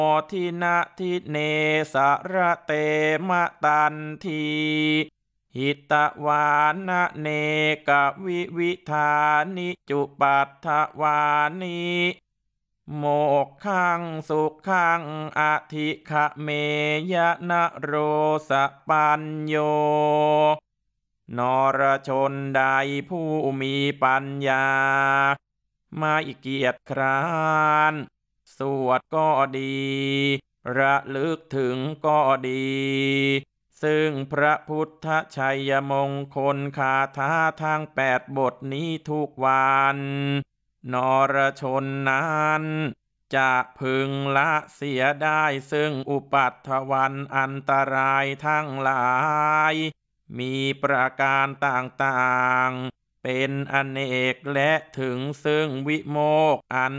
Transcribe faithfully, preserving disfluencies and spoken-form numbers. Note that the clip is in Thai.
ทินะทิเนสระเตมะตันทีหิตวานะเนกวิวิธานิจุปัฏฐวานิโมกขังสุขังอธิขะเมยะนะโรสปัญโยนรชนใดผู้มีปัญญาไม่เกียจคร้านสวดก็ดีระลึกถึงก็ดีซึ่งพระพุทธชัยมงคลคาถาทั้งแปดบทนี้ทุกวันนรชนนั้นจะพึงละเสียได้ซึ่งอุปัฏฐวันอันตรายทั้งหลายมีประการต่างๆเป็นอเนกและถึงซึ่งวิโมกข์อัน